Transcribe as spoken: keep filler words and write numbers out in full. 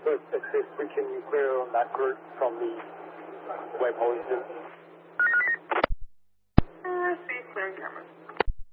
But six six, we can clear on that group from the waypoint. Uh, space clearing cameras.